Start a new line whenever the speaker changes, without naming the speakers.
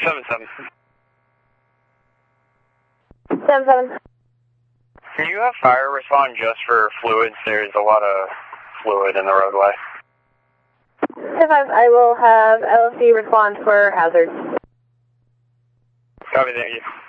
7-7.
7-7.
Can you have fire respond just for fluids? There's a lot of fluid in the roadway.
10-5, I will have LFC respond for hazards.
Copy, thank you.